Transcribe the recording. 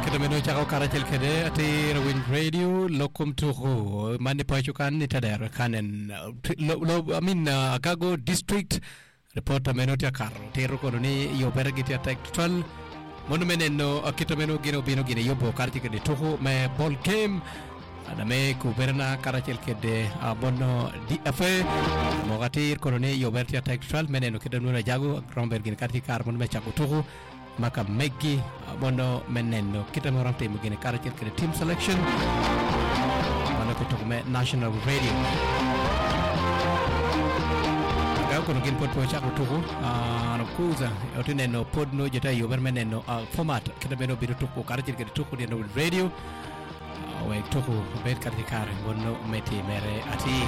Kitameno chako karachel kede ati Rawin Radio lokum tuhu mani pachukan ni tader kanen Akago District reporter menoti akaro tero kono ni yo bergiti attack monumeneno Kitameno gino bino gine yobo karti kede tuhu me ball game adame kuberna karachel kede bono di afe mogati kono ni yo berti attack meneno kede nuna jago Romberg gine karti kar mon me chako tuhu maka Meggi bono meneno kita orang tim begini karacil ke team selection bono kita me national radio kau kono gin pot pocha kutuku no kuza otineno podno jeta yo bermeneno format kita beno biru tuku karacil ke tuku di radio we tuku bet karti kar bono meti mere ati